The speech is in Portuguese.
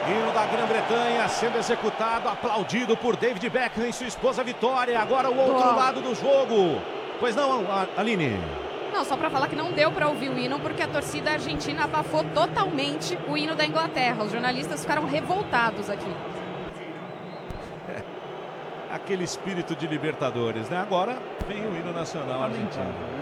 Hino da Grã-Bretanha sendo executado, aplaudido por David Beckham e sua esposa Vitória. Agora o outro lado do jogo. Pois não, Aline? Não, só para falar que não deu para ouvir o hino porque a torcida argentina abafou totalmente o hino da Inglaterra. Os jornalistas ficaram revoltados aqui. Aquele espírito de Libertadores, né? Agora vem o hino nacional argentino.